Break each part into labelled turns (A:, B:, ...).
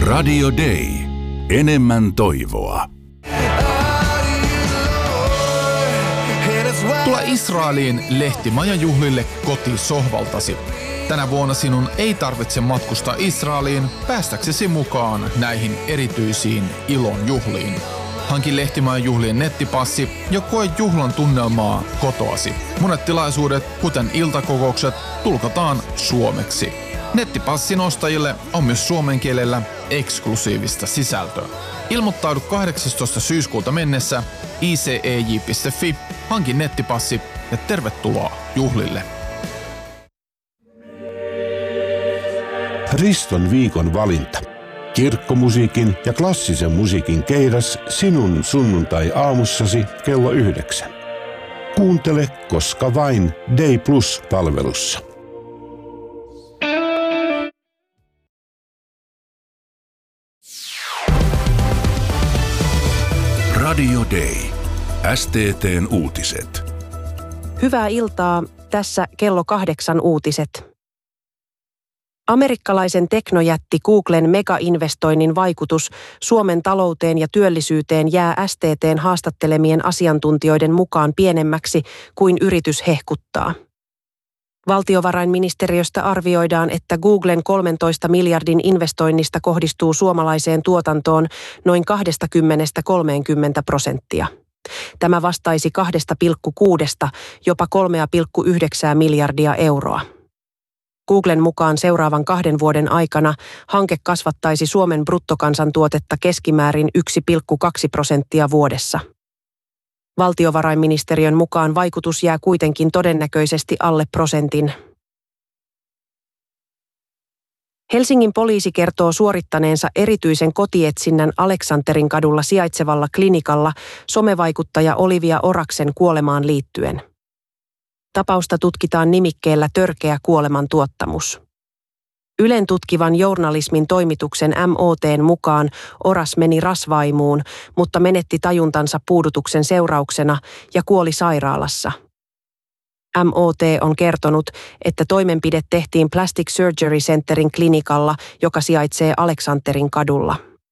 A: Radio Day. Enemmän toivoa.
B: Tule Israeliin lehtimajajuhlille kotisohvaltasi. Tänä vuonna sinun ei tarvitse matkustaa Israeliin päästäksesi mukaan näihin erityisiin ilon juhliin. Hanki lehtimajajuhlien nettipassi ja koe juhlan tunnelmaa kotoasi. Monet tilaisuudet, kuten iltakokoukset, tulkataan suomeksi. Nettipassin ostajille on myös suomen kielellä eksklusiivista sisältöä. Ilmoittaudu 18. syyskuuta mennessä icej.fi, hanki nettipassi ja tervetuloa juhlille.
C: Riston viikon valinta. Kirkkomusiikin ja klassisen musiikin keidas sinun sunnuntai-aamussasi kello 9. Kuuntele koska vain Day Plus-palvelussa.
A: Radio Day. STT:n uutiset.
D: Hyvää iltaa. Tässä kello 8 uutiset. Amerikkalaisen teknojätti Googlen megainvestoinnin vaikutus Suomen talouteen ja työllisyyteen jää STT:n haastattelemien asiantuntijoiden mukaan pienemmäksi kuin yritys hehkuttaa. Valtiovarainministeriöstä arvioidaan, että Googlen 13 miljardin investoinnista kohdistuu suomalaiseen tuotantoon noin 20–30%. Tämä vastaisi 2,6 jopa 3,9 miljardia euroa. Googlen mukaan seuraavan 2 vuoden aikana hanke kasvattaisi Suomen bruttokansantuotetta keskimäärin 1,2% vuodessa. Valtiovarainministeriön mukaan vaikutus jää kuitenkin todennäköisesti alle prosentin. Helsingin poliisi kertoo suorittaneensa erityisen kotietsinnän Aleksanterin kadulla sijaitsevalla klinikalla somevaikuttaja Olivia Oraksen kuolemaan liittyen. Tapausta tutkitaan nimikkeellä törkeä kuolemantuottamus. Ylen tutkivan journalismin toimituksen MOT:n mukaan Oras meni rasvaimuun, mutta menetti tajuntansa puudutuksen seurauksena ja kuoli sairaalassa. MOT on kertonut, että toimenpide tehtiin Plastic Surgery Centerin klinikalla, joka sijaitsee Aleksanterin kadulla.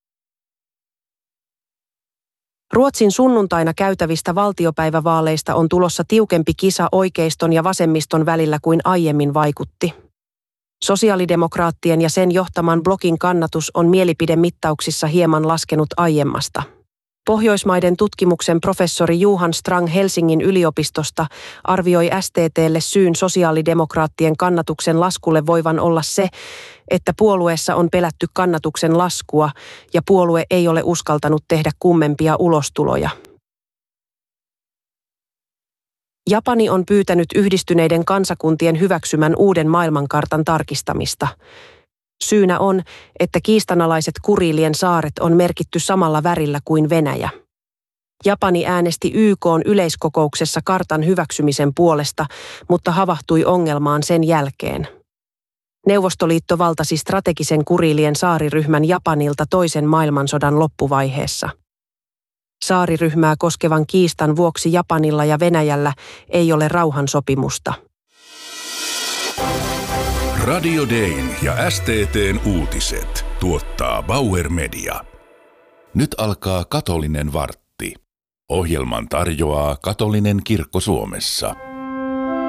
D: Ruotsin sunnuntaina käytävistä valtiopäivävaaleista on tulossa tiukempi kisa oikeiston ja vasemmiston välillä kuin aiemmin vaikutti. Sosiaalidemokraattien ja sen johtaman blokin kannatus on mielipidemittauksissa hieman laskenut aiemmasta. Pohjoismaiden tutkimuksen professori Johan Strang Helsingin yliopistosta arvioi STT:lle syyn sosiaalidemokraattien kannatuksen laskulle voivan olla se, että puolueessa on pelätty kannatuksen laskua ja puolue ei ole uskaltanut tehdä kummempia ulostuloja. Japani on pyytänyt Yhdistyneiden kansakuntien hyväksymän uuden maailmankartan tarkistamista. Syynä on, että kiistanalaiset Kurilien saaret on merkitty samalla värillä kuin Venäjä. Japani äänesti YK:n yleiskokouksessa kartan hyväksymisen puolesta, mutta havahtui ongelmaan sen jälkeen. Neuvostoliitto valtasi strategisen Kurilien saariryhmän Japanilta toisen maailmansodan loppuvaiheessa. Saariryhmää koskevan kiistan vuoksi Japanilla ja Venäjällä ei ole rauhansopimusta.
A: Radio Dayn ja STT:n uutiset tuottaa Bauer Media. Nyt alkaa katolinen vartti. Ohjelman tarjoaa katolinen kirkko Suomessa.